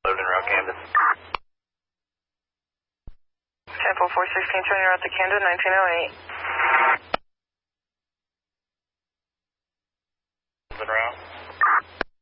Loading around Camden. Temple 416, turning out to Camden, 1908. Loading around.